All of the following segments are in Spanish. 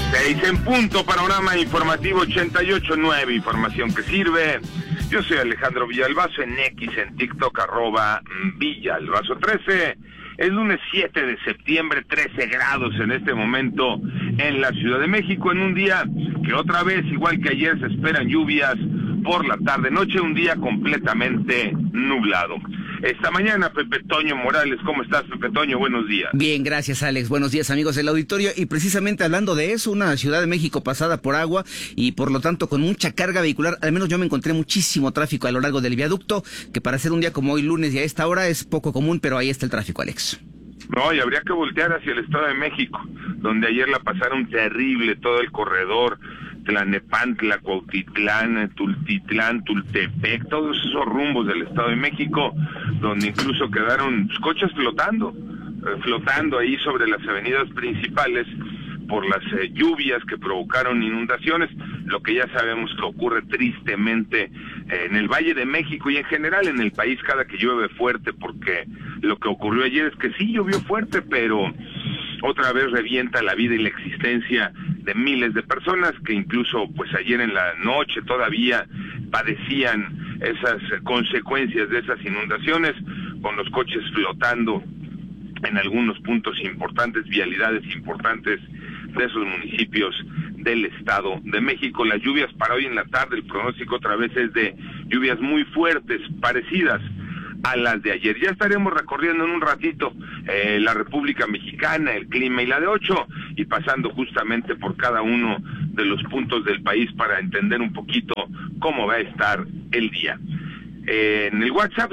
6 en punto, panorama informativo 88.9, información que sirve. Yo soy Alejandro Villalbazo, en X, en TikTok, @Villalbazo13. Es lunes 7 de septiembre, 13 grados en este momento en la Ciudad de México, en un día que otra vez, igual que ayer, se esperan lluvias por la tarde-noche, un día completamente nublado. Esta mañana, Pepe Toño Morales, ¿cómo estás, Pepe Toño? Buenos días. Bien, gracias, Alex. Buenos días, amigos del auditorio. Y precisamente hablando de eso, una Ciudad de México pasada por agua y por lo tanto con mucha carga vehicular. Al menos yo me encontré muchísimo tráfico a lo largo del viaducto, que para ser un día como hoy, lunes y a esta hora, es poco común, pero ahí está el tráfico, Alex. No, y habría que voltear hacia el Estado de México, donde ayer la pasaron terrible todo el corredor, Tlanepantla, Cuautitlán, Tultitlán, Tultepec, todos esos rumbos del Estado de México, donde incluso quedaron coches flotando ahí sobre las avenidas principales por las lluvias que provocaron inundaciones, lo que ya sabemos que ocurre tristemente en el Valle de México y en general en el país cada que llueve fuerte, porque lo que ocurrió ayer es que sí llovió fuerte, pero otra vez revienta la vida y la existencia de miles de personas que incluso pues ayer en la noche todavía padecían esas consecuencias de esas inundaciones, con los coches flotando en algunos puntos importantes, vialidades importantes de esos municipios del Estado de México. Las lluvias para hoy en la tarde, el pronóstico otra vez es de lluvias muy fuertes, parecidas a las de ayer. Ya estaremos recorriendo en un ratito la República Mexicana, el clima y la de 8, y pasando justamente por cada uno de los puntos del país para entender un poquito cómo va a estar el día. En el WhatsApp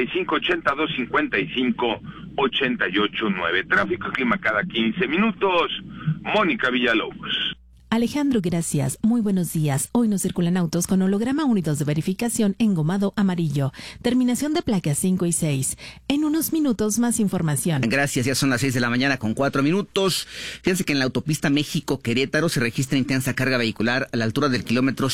5582558889. Tráfico y clima cada 15 minutos. Mónica Villalobos. Alejandro, gracias. Muy buenos días. Hoy no circulan autos con holograma unidos de verificación engomado amarillo. Terminación de placas 5 y 6. En unos minutos más información. Gracias, ya son las 6 de la mañana con 4 minutos. Fíjense que en la autopista México-Querétaro se registra intensa carga vehicular a la altura del kilómetro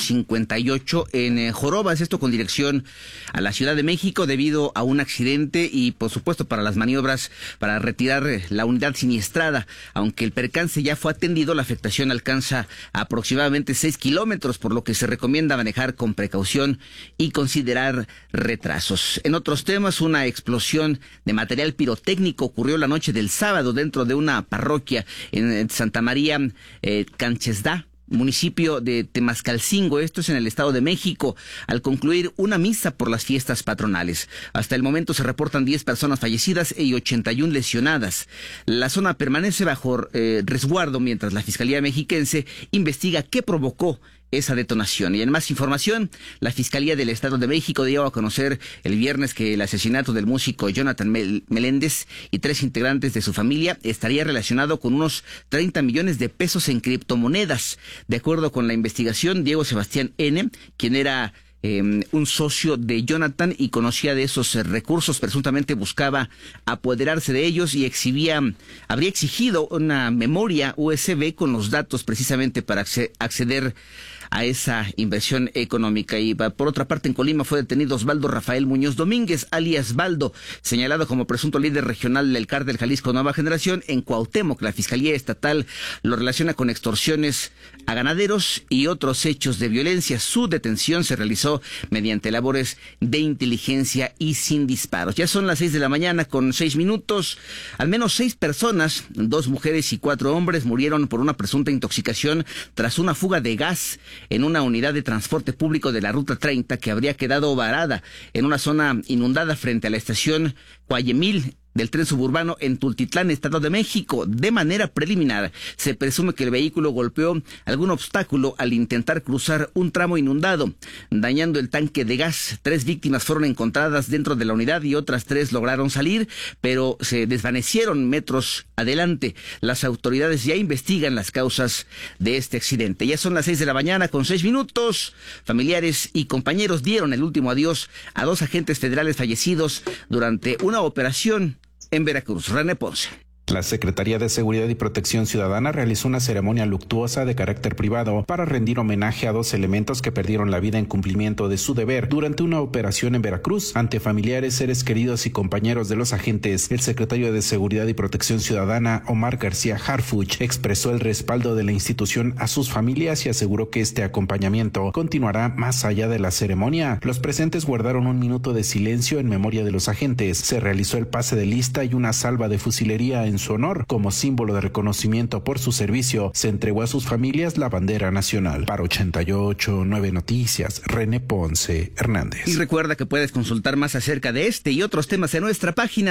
58 en Jorobas, esto con dirección a la Ciudad de México debido a un accidente y por supuesto para las maniobras para retirar la unidad siniestrada. Aunque el percance ya fue atendido, la afectación alcanza aproximadamente 6 kilómetros, por lo que se recomienda manejar con precaución y considerar retrasos. En otros temas, una explosión de material pirotécnico ocurrió la noche del sábado dentro de una parroquia en Santa María Canchesdá, municipio de Temascalcingo, esto es en el Estado de México, al concluir una misa por las fiestas patronales. Hasta el momento se reportan 10 personas fallecidas y 81 lesionadas. La zona permanece bajo resguardo mientras la Fiscalía Mexiquense investiga qué provocó esa detonación. Y en más información, la Fiscalía del Estado de México dio a conocer el viernes que el asesinato del músico Jonathan Meléndez y 3 integrantes de su familia estaría relacionado con unos 30 millones de pesos en criptomonedas. De acuerdo con la investigación, Diego Sebastián N., quien era un socio de Jonathan y conocía de esos recursos, presuntamente buscaba apoderarse de ellos y habría exigido una memoria USB con los datos precisamente para acceder a esa inversión económica. Y por otra parte, en Colima fue detenido Osvaldo Rafael Muñoz Domínguez, alias Baldo, señalado como presunto líder regional del cártel Jalisco Nueva Generación en Cuauhtémoc. La Fiscalía Estatal lo relaciona con extorsiones a ganaderos y otros hechos de violencia. Su detención se realizó mediante labores de inteligencia y sin disparos. Ya son las 6 de la mañana con 6 minutos. Al menos 6 personas, 2 mujeres y 4 hombres, murieron por una presunta intoxicación tras una fuga de gas en una unidad de transporte público de la Ruta 30 que habría quedado varada en una zona inundada frente a la estación Cuayemil del tren suburbano en Tultitlán, Estado de México. De manera preliminar, se presume que el vehículo golpeó algún obstáculo al intentar cruzar un tramo inundado, dañando el tanque de gas. 3 víctimas fueron encontradas dentro de la unidad y otras 3 lograron salir, pero se desvanecieron metros adelante. Las autoridades ya investigan las causas de este accidente. Ya son las 6 de la mañana con 6 minutos. Familiares y compañeros dieron el último adiós a 2 agentes federales fallecidos durante una operación en Veracruz. René Ponce. La Secretaría de Seguridad y Protección Ciudadana realizó una ceremonia luctuosa de carácter privado para rendir homenaje a 2 elementos que perdieron la vida en cumplimiento de su deber durante una operación en Veracruz. Ante familiares, seres queridos y compañeros de los agentes, el secretario de Seguridad y Protección Ciudadana, Omar García Harfuch, expresó el respaldo de la institución a sus familias y aseguró que este acompañamiento continuará más allá de la ceremonia. Los presentes guardaron un minuto de silencio en memoria de los agentes. Se realizó el pase de lista y una salva de fusilería en su honor. Como símbolo de reconocimiento por su servicio, se entregó a sus familias la bandera nacional. Para 88.9 Noticias, René Ponce Hernández. Y recuerda que puedes consultar más acerca de este y otros temas en nuestra página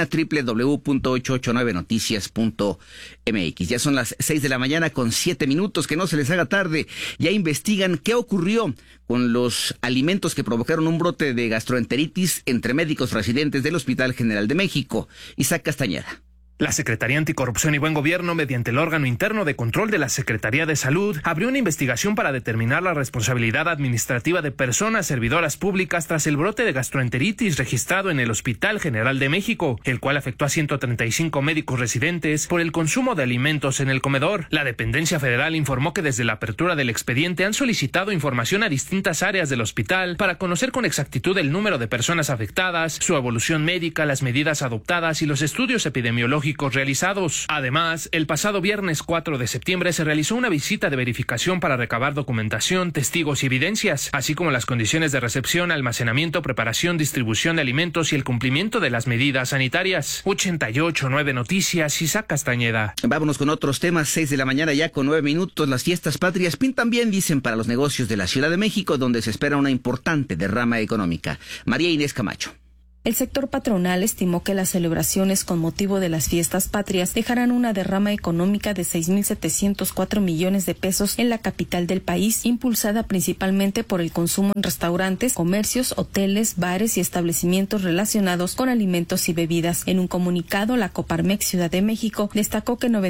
www.889noticias.mx. Ya son las 6 de la mañana con 7 minutos, que no se les haga tarde. Ya investigan qué ocurrió con los alimentos que provocaron un brote de gastroenteritis entre médicos residentes del Hospital General de México. Isaac Castañeda. La Secretaría Anticorrupción y Buen Gobierno, mediante el órgano interno de control de la Secretaría de Salud, abrió una investigación para determinar la responsabilidad administrativa de personas servidoras públicas tras el brote de gastroenteritis registrado en el Hospital General de México, el cual afectó a 135 médicos residentes por el consumo de alimentos en el comedor. La dependencia federal informó que desde la apertura del expediente han solicitado información a distintas áreas del hospital para conocer con exactitud el número de personas afectadas, su evolución médica, las medidas adoptadas y los estudios epidemiológicos realizados. Además, el pasado viernes 4 de septiembre se realizó una visita de verificación para recabar documentación, testigos y evidencias, así como las condiciones de recepción, almacenamiento, preparación, distribución de alimentos y el cumplimiento de las medidas sanitarias. 88.9 Noticias, Isaac Castañeda. Vámonos con otros temas. 6 de la mañana ya con 9 minutos. Las fiestas patrias pintan bien, dicen, para los negocios de la Ciudad de México, donde se espera una importante derrama económica. María Inés Camacho. El sector patronal estimó que las celebraciones con motivo de las fiestas patrias dejarán una derrama económica de 6.704 millones de pesos en la capital del país, impulsada principalmente por el consumo en restaurantes, comercios, hoteles, bares y establecimientos relacionados con alimentos y bebidas. En un comunicado, la Coparmex Ciudad de México destacó que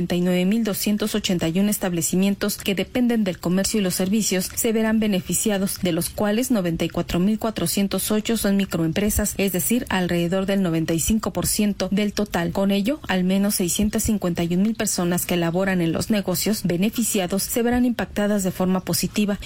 99.281 establecimientos que dependen del comercio y los servicios se verán beneficiados, de los cuales 94.408 son microempresas, es decir, alrededor del 95% del total. Con ello, al menos 651,000 personas que laboran en los negocios beneficiados se verán impactadas de forma positiva.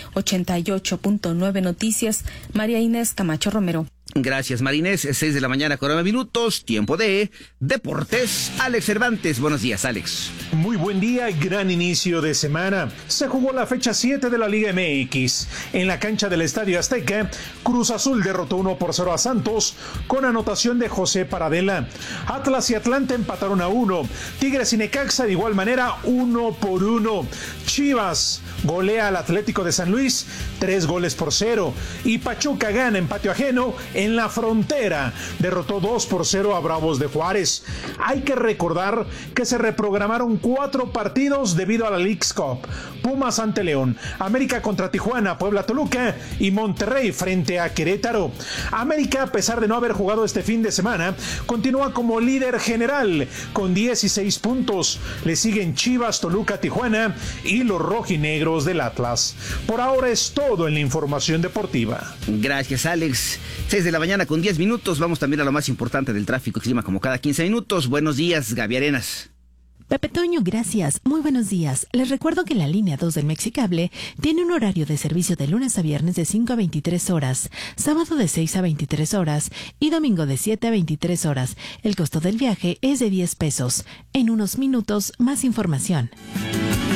88.9 Noticias, María Inés Camacho Romero. Gracias, Marinés. 6 de la mañana con 9 minutos. Tiempo de Deportes. Alex Cervantes. Buenos días, Alex. Muy buen día, gran inicio de semana. Se jugó la fecha 7 de la Liga MX. En la cancha del Estadio Azteca, Cruz Azul derrotó 1-0 a Santos con anotación de José Paradela. Atlas y Atlante empataron 1. Tigres y Necaxa de igual manera 1-1. Chivas golea al Atlético de San Luis 3-0. Y Pachuca gana en patio ajeno en la Frontera. Derrotó 2-0 a Bravos de Juárez. Hay que recordar que se reprogramaron 4 partidos debido a la Leagues Cup. Pumas ante León, América contra Tijuana, Puebla Toluca y Monterrey frente a Querétaro. América, a pesar de no haber jugado este fin de semana, continúa como líder general con 16 puntos. Le siguen Chivas, Toluca, Tijuana y los rojinegros del Atlas. Por ahora es todo en la información deportiva. Gracias, Alex. 6 de la mañana con 10 minutos. Vamos también a lo más importante del tráfico y clima como cada 15 minutos. Buenos días, Gaby Arenas. Pepe Toño, gracias. Muy buenos días. Les recuerdo que la línea 2 del Mexicable tiene un horario de servicio de lunes a viernes de 5 a 23 horas, sábado de 6 a 23 horas y domingo de 7 a 23 horas. El costo del viaje es de 10 pesos. En unos minutos, más información.